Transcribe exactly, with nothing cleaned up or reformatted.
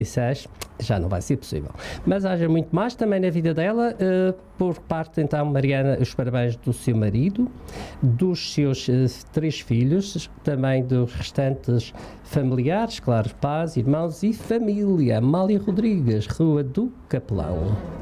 disseste, já não vai ser possível. Mas haja muito mais também na vida dela, uh, por parte então, Mariana, os parabéns do seu marido, dos seus uh, três filhos, também dos restantes familiares, claro, pais, irmãos e família. Amália Rodrigues, Rua do Capelão.